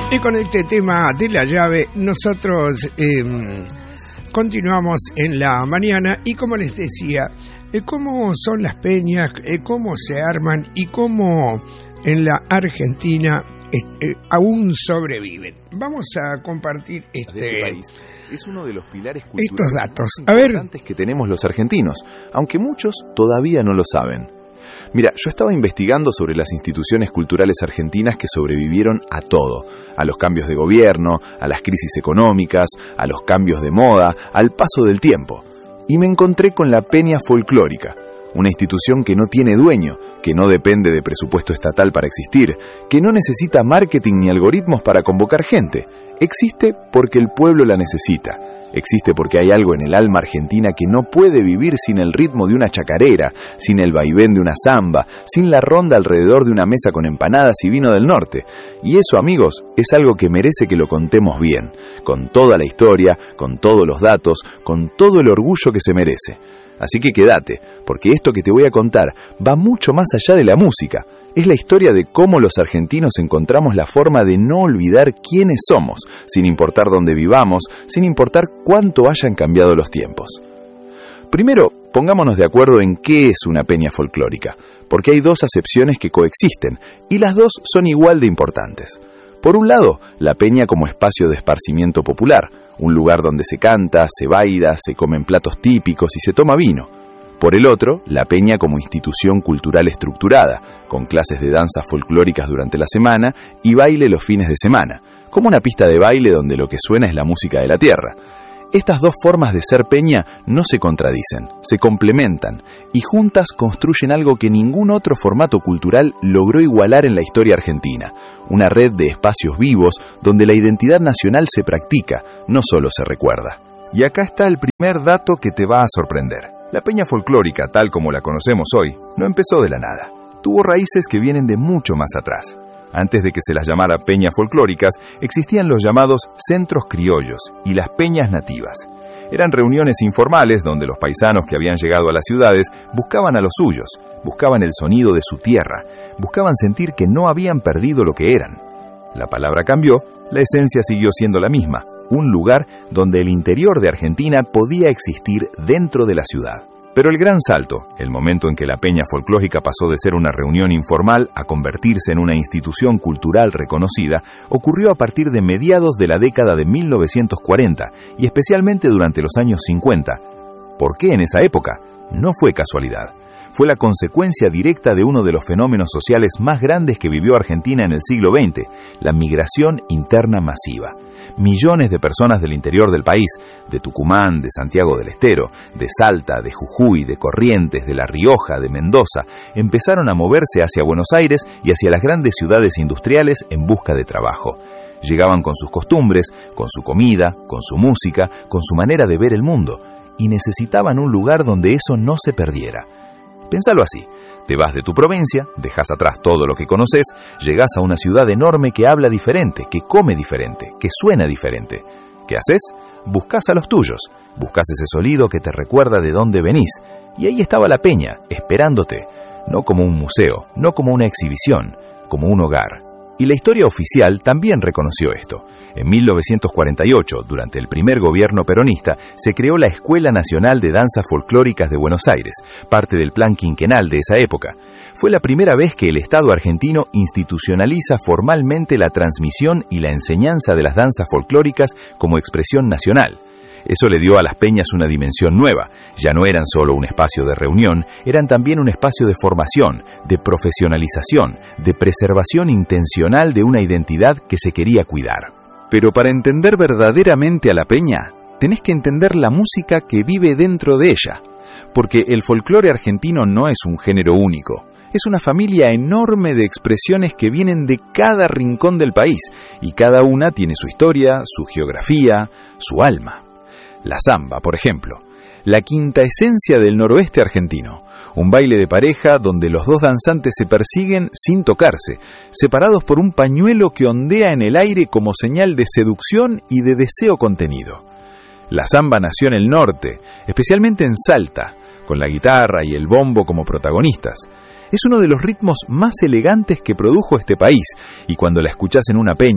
Y con este tema de la llave, nosotros continuamos en la mañana y como les decía, cómo son las peñas, cómo se arman y cómo en la Argentina aún sobreviven. Vamos a compartir este país. Es uno de los pilares culturales estos datos importantes que tenemos los argentinos, aunque muchos todavía no lo saben. Mira, yo estaba investigando sobre las instituciones culturales argentinas que sobrevivieron a todo, a los cambios de gobierno, a las crisis económicas, a los cambios de moda, al paso del tiempo. Y me encontré con la Peña Folclórica, una institución que no tiene dueño, que no depende de presupuesto estatal para existir, que no necesita marketing ni algoritmos para convocar gente. Existe porque el pueblo la necesita. Existe porque hay algo en el alma argentina que no puede vivir sin el ritmo de una chacarera, sin el vaivén de una samba, sin la ronda alrededor de una mesa con empanadas y vino del norte. Y eso, amigos, es algo que merece que lo contemos bien, con toda la historia, con todos los datos, con todo el orgullo que se merece. Así que quédate, porque esto que te voy a contar va mucho más allá de la música. Es la historia de cómo los argentinos encontramos la forma de no olvidar quiénes somos, sin importar dónde vivamos, sin importar cuánto hayan cambiado los tiempos. Primero, pongámonos de acuerdo en qué es una peña folclórica, porque hay dos acepciones que coexisten, y las dos son igual de importantes. Por un lado, la peña como espacio de esparcimiento popular, un lugar donde se canta, se baila, se comen platos típicos y se toma vino. Por el otro, la peña como institución cultural estructurada, con clases de danzas folclóricas durante la semana y baile los fines de semana, como una pista de baile donde lo que suena es la música de la tierra. Estas dos formas de ser peña no se contradicen, se complementan y juntas construyen algo que ningún otro formato cultural logró igualar en la historia argentina, una red de espacios vivos donde la identidad nacional se practica, no solo se recuerda. Y acá está el primer dato que te va a sorprender. La peña folclórica, tal como la conocemos hoy, no empezó de la nada. Tuvo raíces que vienen de mucho más atrás. Antes de que se las llamara peñas folclóricas, existían los llamados centros criollos y las peñas nativas. Eran reuniones informales donde los paisanos que habían llegado a las ciudades buscaban a los suyos, buscaban el sonido de su tierra, buscaban sentir que no habían perdido lo que eran. La palabra cambió, la esencia siguió siendo la misma, un lugar donde el interior de Argentina podía existir dentro de la ciudad. Pero el gran salto, el momento en que la peña folclórica pasó de ser una reunión informal a convertirse en una institución cultural reconocida, ocurrió a partir de mediados de la década de 1940 y especialmente durante los años 50. ¿Por qué en esa época? No fue casualidad. Fue la consecuencia directa de uno de los fenómenos sociales más grandes que vivió Argentina en el siglo XX, la migración interna masiva. Millones de personas del interior del país, de Tucumán, de Santiago del Estero, de Salta, de Jujuy, de Corrientes, de La Rioja, de Mendoza, empezaron a moverse hacia Buenos Aires y hacia las grandes ciudades industriales en busca de trabajo. Llegaban con sus costumbres, con su comida, con su música, con su manera de ver el mundo, y necesitaban un lugar donde eso no se perdiera. Pensalo así, te vas de tu provincia, dejas atrás todo lo que conoces, llegás a una ciudad enorme que habla diferente, que come diferente, que suena diferente. ¿Qué haces? Buscás a los tuyos, buscás ese sonido que te recuerda de dónde venís. Y ahí estaba la peña, esperándote, no como un museo, no como una exhibición, como un hogar. Y la historia oficial también reconoció esto. En 1948, durante el primer gobierno peronista, se creó la Escuela Nacional de Danzas Folclóricas de Buenos Aires, parte del plan quinquenal de esa época. Fue la primera vez que el Estado argentino institucionaliza formalmente la transmisión y la enseñanza de las danzas folclóricas como expresión nacional. Eso le dio a las peñas una dimensión nueva. Ya no eran solo un espacio de reunión, eran también un espacio de formación, de profesionalización, de preservación intencional de una identidad que se quería cuidar. Pero para entender verdaderamente a la peña, tenés que entender la música que vive dentro de ella, porque el folclore argentino no es un género único. Es una familia enorme de expresiones que vienen de cada rincón del país, y cada una tiene su historia, su geografía, su alma. La samba, por ejemplo, la quinta esencia del noroeste argentino, un baile de pareja donde los dos danzantes se persiguen sin tocarse, separados por un pañuelo que ondea en el aire como señal de seducción y de deseo contenido. La samba nació en el norte, especialmente en Salta, con la guitarra y el bombo como protagonistas. Es uno de los ritmos más elegantes que produjo este país, y cuando la escuchás en una peña,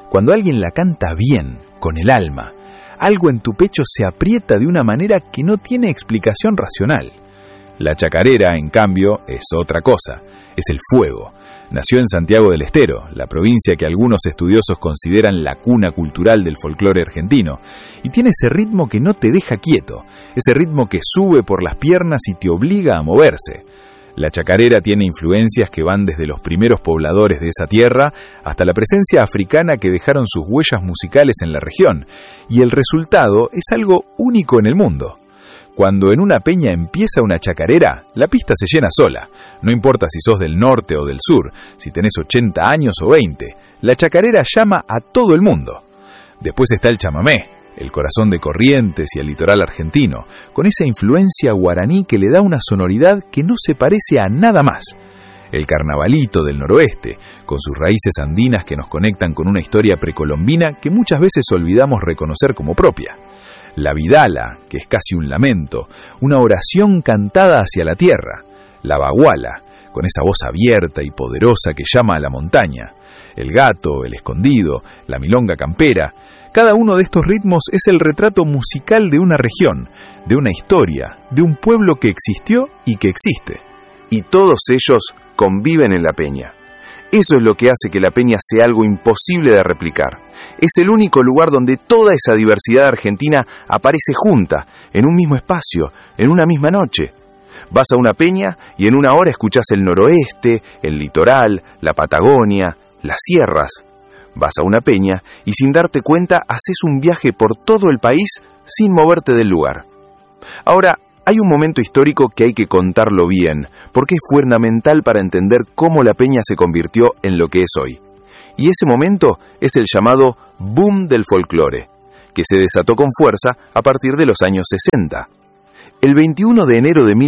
Cuando alguien la canta bien, con el alma, algo en tu pecho se aprieta de una manera que no tiene explicación racional. La chacarera, en cambio, es otra cosa, es el fuego. Nació en Santiago del Estero, la provincia que algunos estudiosos consideran la cuna cultural del folclore argentino, y tiene ese ritmo que no te deja quieto, ese ritmo que sube por las piernas y te obliga a moverse. La chacarera tiene influencias que van desde los primeros pobladores de esa tierra hasta la presencia africana que dejaron sus huellas musicales en la región, y el resultado es algo único en el mundo. Cuando en una peña empieza una chacarera, la pista se llena sola. No importa si sos del norte o del sur, si tenés 80 años o 20, la chacarera llama a todo el mundo. Después está el chamamé, el corazón de Corrientes y el litoral argentino, con esa influencia guaraní que le da una sonoridad que no se parece a nada más. El carnavalito del noroeste, con sus raíces andinas que nos conectan con una historia precolombina que muchas veces olvidamos reconocer como propia. La vidala, que es casi un lamento, una oración cantada hacia la tierra. La baguala, con esa voz abierta y poderosa que llama a la montaña. El gato, el escondido, la milonga campera. Cada uno de estos ritmos es el retrato musical de una región, de una historia, de un pueblo que existió y que existe. Y todos ellos conviven en la peña. Eso es lo que hace que la peña sea algo imposible de replicar. Es el único lugar donde toda esa diversidad argentina aparece junta, en un mismo espacio, en una misma noche. Vas a una peña y en una hora escuchás el noroeste, el litoral, la Patagonia, las sierras. Vas a una peña y sin darte cuenta haces un viaje por todo el país sin moverte del lugar. Ahora, hay un momento histórico que hay que contarlo bien, porque es fundamental para entender cómo la peña se convirtió en lo que es hoy. Y ese momento es el llamado boom del folclore, que se desató con fuerza a partir de los años 60. El 21 de enero de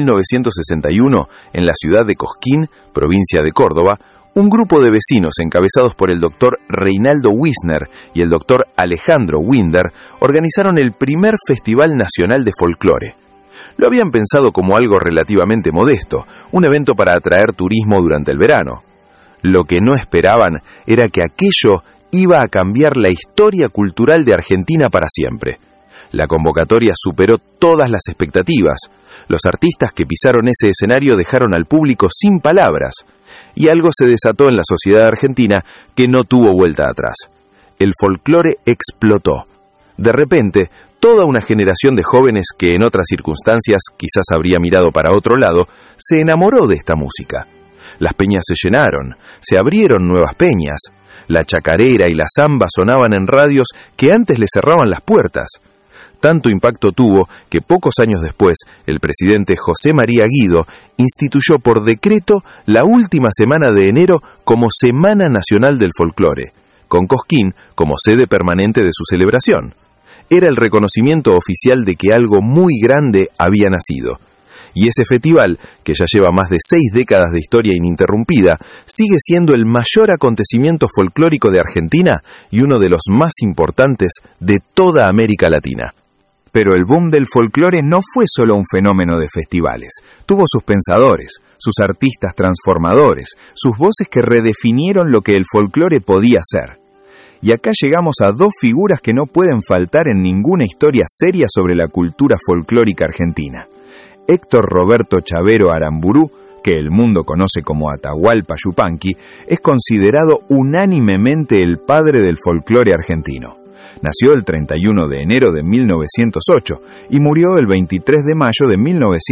1961, en la ciudad de Cosquín, provincia de Córdoba, un grupo de vecinos encabezados por el doctor Reinaldo Wisner y el doctor Alejandro Winder organizaron el primer Festival Nacional de Folclore. Lo habían pensado como algo relativamente modesto, un evento para atraer turismo durante el verano. Lo que no esperaban era que aquello iba a cambiar la historia cultural de Argentina para siempre. La convocatoria superó todas las expectativas. Los artistas que pisaron ese escenario dejaron al público sin palabras, y algo se desató en la sociedad argentina que no tuvo vuelta atrás. El folclore explotó. De repente, toda una generación de jóvenes que en otras circunstancias quizás habría mirado para otro lado, se enamoró de esta música. Las peñas se llenaron, se abrieron nuevas peñas, la chacarera y la zamba sonaban en radios que antes le cerraban las puertas. Tanto impacto tuvo que pocos años después el presidente José María Guido instituyó por decreto la última semana de enero como Semana Nacional del Folclore, con Cosquín como sede permanente de su celebración. Era el reconocimiento oficial de que algo muy grande había nacido. Y ese festival, que ya lleva más de 6 décadas de historia ininterrumpida, sigue siendo el mayor acontecimiento folclórico de Argentina y uno de los más importantes de toda América Latina. Pero el boom del folclore no fue solo un fenómeno de festivales. Tuvo sus pensadores, sus artistas transformadores, sus voces que redefinieron lo que el folclore podía ser. Y acá llegamos a 2 figuras que no pueden faltar en ninguna historia seria sobre la cultura folclórica argentina. Héctor Roberto Chavero Aramburú, que el mundo conoce como Atahualpa Yupanqui, es considerado unánimemente el padre del folclore argentino. Nació el 31 de enero de 1908 y murió el 23 de mayo de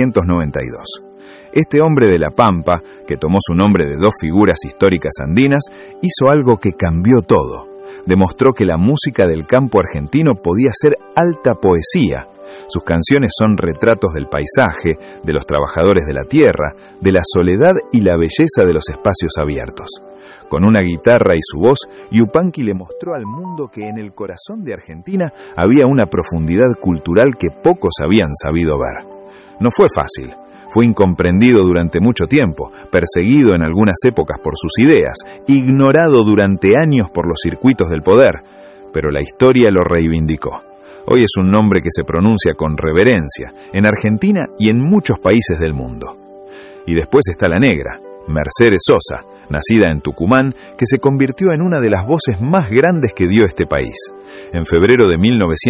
1992. Este hombre de La Pampa, que tomó su nombre de 2 figuras históricas andinas, hizo algo que cambió todo. Demostró que la música del campo argentino podía ser alta poesía. Sus canciones son retratos del paisaje, de los trabajadores de la tierra, de la soledad y la belleza de los espacios abiertos. Con una guitarra y su voz, Yupanqui le mostró al mundo que en el corazón de Argentina había una profundidad cultural que pocos habían sabido ver. No fue fácil. Fue incomprendido durante mucho tiempo, perseguido en algunas épocas por sus ideas, ignorado durante años por los circuitos del poder, pero la historia lo reivindicó. Hoy es un nombre que se pronuncia con reverencia en Argentina y en muchos países del mundo. Y después está la negra, Mercedes Sosa, nacida en Tucumán, que se convirtió en una de las voces más grandes que dio este país. En febrero de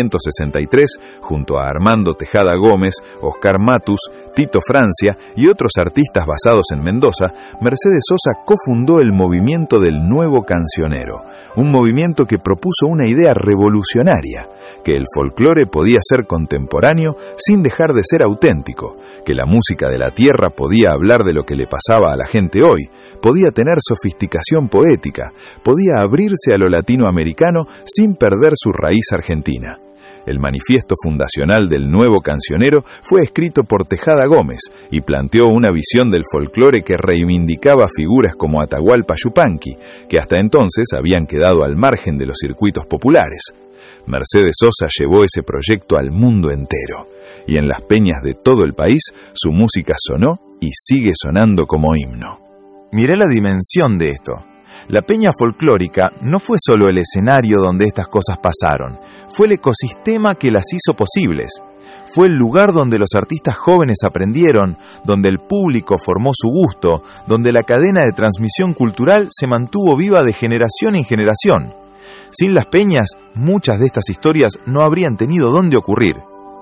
1963, junto a Armando Tejada Gómez, Oscar Matus, Tito Francia y otros artistas basados en Mendoza, Mercedes Sosa cofundó el movimiento del Nuevo Cancionero, un movimiento que propuso una idea revolucionaria, que el folclore podía ser contemporáneo sin dejar de ser auténtico, que la música de la tierra podía hablar de lo que le pasaba a la gente hoy, podía tener sofisticación poética, podía abrirse a lo latinoamericano sin perder su raíz argentina. El manifiesto fundacional del Nuevo Cancionero fue escrito por Tejada Gómez y planteó una visión del folclore que reivindicaba figuras como Atahualpa Yupanqui, que hasta entonces habían quedado al margen de los circuitos populares. Mercedes Sosa llevó ese proyecto al mundo entero, y en las peñas de todo el país su música sonó y sigue sonando como himno. Mirá la dimensión de esto. La peña folclórica no fue solo el escenario donde estas cosas pasaron, fue el ecosistema que las hizo posibles. Fue el lugar donde los artistas jóvenes aprendieron, donde el público formó su gusto, donde la cadena de transmisión cultural se mantuvo viva de generación en generación. Sin las peñas, muchas de estas historias no habrían tenido dónde ocurrir.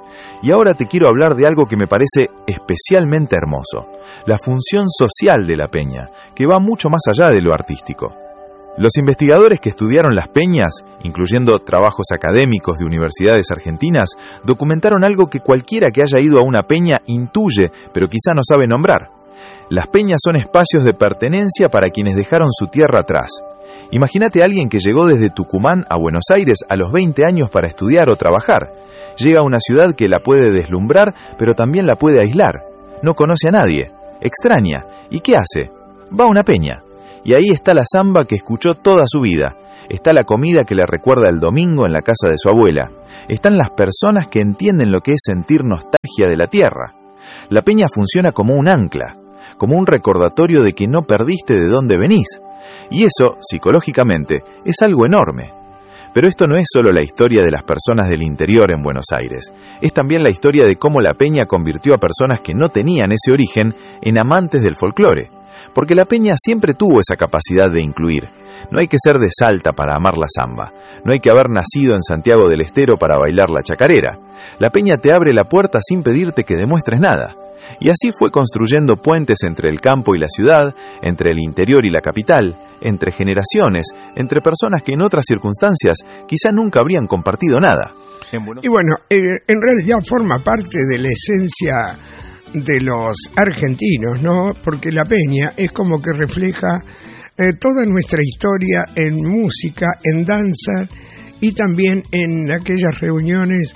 Y ahora te quiero hablar de algo que me parece especialmente hermoso, la función social de la peña, que va mucho más allá de lo artístico. Los investigadores que estudiaron las peñas, incluyendo trabajos académicos de universidades argentinas, documentaron algo que cualquiera que haya ido a una peña intuye, pero quizá no sabe nombrar. Las peñas son espacios de pertenencia para quienes dejaron su tierra atrás. Imagínate a alguien que llegó desde Tucumán a Buenos Aires a los 20 años para estudiar o trabajar. Llega a una ciudad que la puede deslumbrar, pero también la puede aislar. No conoce a nadie, extraña. ¿Y qué hace? Va a una peña. Y ahí está la samba que escuchó toda su vida. Está la comida que le recuerda el domingo en la casa de su abuela. Están las personas que entienden lo que es sentir nostalgia de la tierra. La peña funciona como un ancla, como un recordatorio de que no perdiste de dónde venís. Y eso, psicológicamente, es algo enorme. Pero esto no es solo la historia de las personas del interior en Buenos Aires, es también la historia de cómo la peña convirtió a personas que no tenían ese origen en amantes del folclore. Porque la peña siempre tuvo esa capacidad de incluir. No hay que ser de Salta para amar la samba, no hay que haber nacido en Santiago del Estero para bailar la chacarera. La peña te abre la puerta sin pedirte que demuestres nada. Y así fue construyendo puentes entre el campo y la ciudad, entre el interior y la capital, entre generaciones, entre personas que en otras circunstancias quizá nunca habrían compartido nada. Y bueno, en realidad forma parte de la esencia de los argentinos, ¿no? Porque la peña es como que refleja toda nuestra historia en música, en danza y también en aquellas reuniones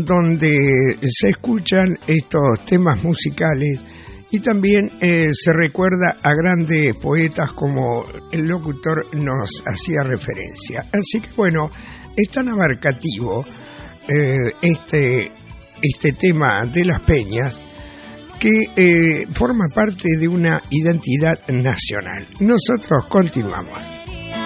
donde se escuchan estos temas musicales y también se recuerda a grandes poetas como el locutor nos hacía referencia. Así que bueno, es tan abarcativo este tema de las peñas que forma parte de una identidad nacional. Nosotros continuamos.